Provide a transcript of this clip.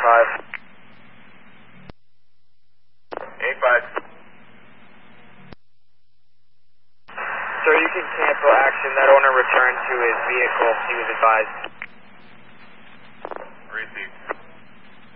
5. 8-5. Sir, you can cancel action. That owner returned to his vehicle. He was advised. Received.